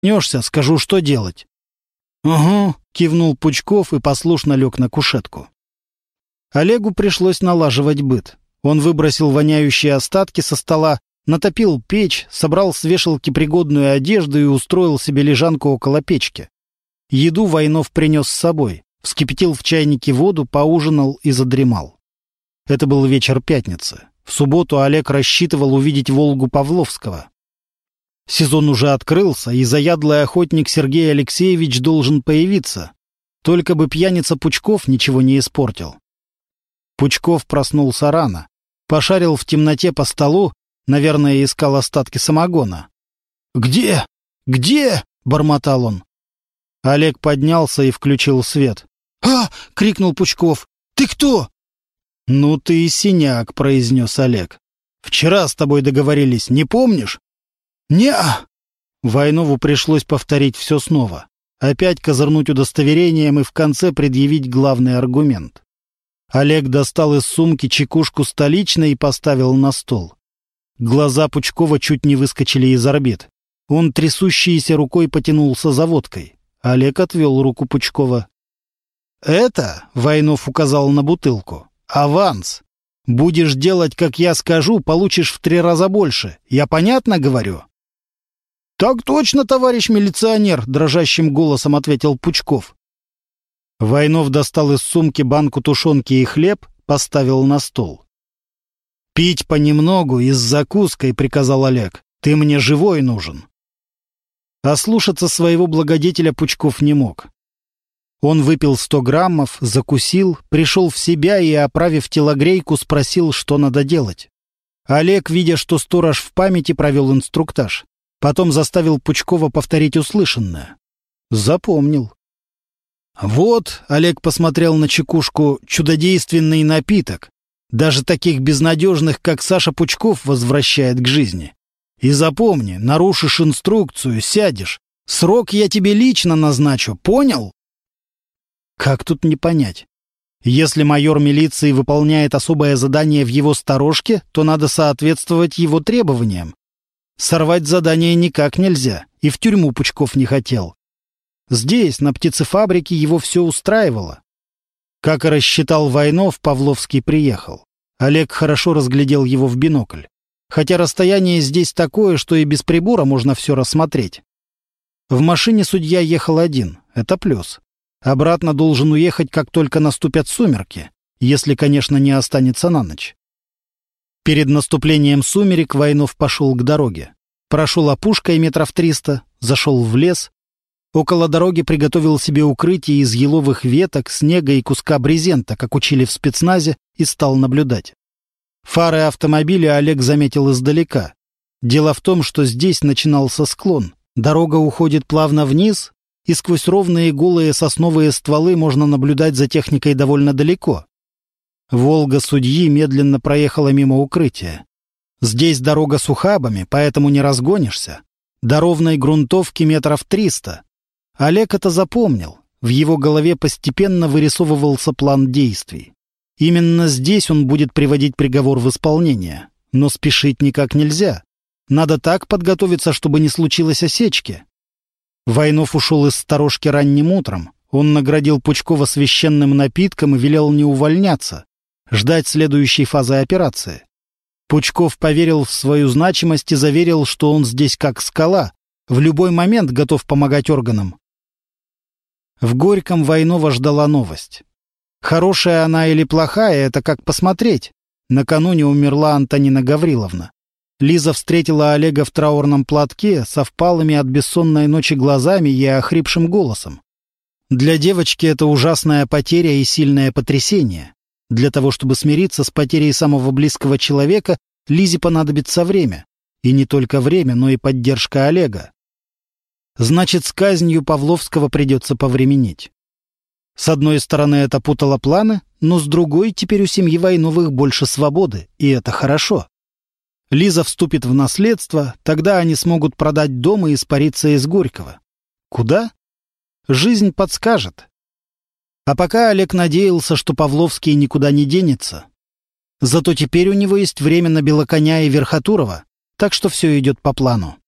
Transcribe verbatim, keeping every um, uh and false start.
Нешься, скажу, что делать». «Угу», — кивнул Пучков и послушно лег на кушетку. Олегу пришлось налаживать быт. Он выбросил воняющие остатки со стола, натопил печь, собрал с вешалки пригодную одежду и устроил себе лежанку около печки. Еду Войнов принес с собой, вскипятил в чайнике воду, поужинал и задремал. Это был вечер пятницы. В субботу Олег рассчитывал увидеть «Волгу» Павловского. Сезон уже открылся, и заядлый охотник Сергей Алексеевич должен появиться. Только бы пьяница Пучков ничего не испортил. Пучков проснулся рано. Пошарил в темноте по столу, наверное, искал остатки самогона. «Где? Где?» — бормотал он. Олег поднялся и включил свет. «А!» — крикнул Пучков. «Ты кто?» «Ну ты и синяк», — произнес Олег. «Вчера с тобой договорились, не помнишь?» «Не-а!» Войнову пришлось повторить все снова. Опять козырнуть удостоверением и в конце предъявить главный аргумент. Олег достал из сумки чекушку столичной и поставил на стол. Глаза Пучкова чуть не выскочили из орбит. Он трясущейся рукой потянулся за водкой. Олег отвел руку Пучкова. «Это, — Войнов указал на бутылку, — аванс. Будешь делать, как я скажу, получишь в три раза больше. Я понятно говорю?» «Так точно, товарищ милиционер!» — дрожащим голосом ответил Пучков. Войнов достал из сумки банку тушенки и хлеб, поставил на стол. «Пить понемногу и с закуской», — приказал Олег. «Ты мне живой нужен». А слушаться своего благодетеля Пучков не мог. Он выпил сто граммов, закусил, пришел в себя и, оправив телогрейку, спросил, что надо делать. Олег, видя, что сторож в памяти, провел инструктаж. Потом заставил Пучкова повторить услышанное. Запомнил. «Вот», — Олег посмотрел на чекушку, — «чудодейственный напиток. Даже таких безнадежных, как Саша Пучков, возвращает к жизни. И запомни, нарушишь инструкцию, сядешь. Срок я тебе лично назначу, понял?» Как тут не понять? Если майор милиции выполняет особое задание в его сторожке, то надо соответствовать его требованиям. Сорвать задание никак нельзя, и в тюрьму Пучков не хотел. Здесь, на птицефабрике, его все устраивало. Как и рассчитал Войнов, Павловский приехал. Олег хорошо разглядел его в бинокль. Хотя расстояние здесь такое, что и без прибора можно все рассмотреть. В машине судья ехал один, это плюс. Обратно должен уехать, как только наступят сумерки, если, конечно, не останется на ночь. Перед наступлением сумерек Войнов пошел к дороге. Прошел опушкой метров триста, зашел в лес. Около дороги приготовил себе укрытие из еловых веток, снега и куска брезента, как учили в спецназе, и стал наблюдать. Фары автомобиля Олег заметил издалека. Дело в том, что здесь начинался склон. Дорога уходит плавно вниз, и сквозь ровные голые сосновые стволы можно наблюдать за техникой довольно далеко. «Волга» судьи медленно проехала мимо укрытия. Здесь дорога с ухабами, поэтому не разгонишься. До ровной грунтовки метров триста. Олег это запомнил. В его голове постепенно вырисовывался план действий. Именно здесь он будет приводить приговор в исполнение. Но спешить никак нельзя. Надо так подготовиться, чтобы не случилось осечки. Войнов ушел из сторожки ранним утром. Он наградил Пучкова священным напитком и велел не увольняться, ждать следующей фазы операции. Пучков поверил в свою значимость и заверил, что он здесь как скала, в любой момент готов помогать органам. В Горьком Войнова ждала новость. Хорошая она или плохая, это как посмотреть. Накануне умерла Антонина Гавриловна. Лиза встретила Олега в траурном платке, со впалыми от бессонной ночи глазами и охрипшим голосом. Для девочки это ужасная потеря и сильное потрясение. Для того, чтобы смириться с потерей самого близкого человека, Лизе понадобится время. И не только время, но и поддержка Олега. Значит, с казнью Павловского придется повременить. С одной стороны, это путало планы, но с другой, теперь у семьи Войновых больше свободы, и это хорошо. Лиза вступит в наследство, тогда они смогут продать дом и испариться из Горького. Куда? Жизнь подскажет. А пока Олег надеялся, что Павловский никуда не денется. Зато теперь у него есть время на Белоконя и Верхотурова, так что все идет по плану.